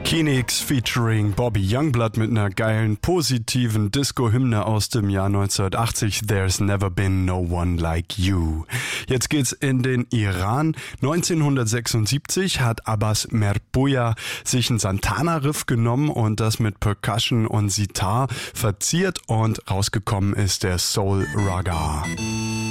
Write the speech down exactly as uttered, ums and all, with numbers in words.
Kinix featuring Bobby Youngblood mit einer geilen, positiven Disco-Hymne aus dem Jahr neunzehnhundertachtzig. There's never been no one like you. Jetzt geht's in den Iran. neunzehnhundertsechsundsiebzig hat Abbas Merpuya sich einen Santana-Riff genommen und das mit Percussion und Sitar verziert und rausgekommen ist der Soul Raga.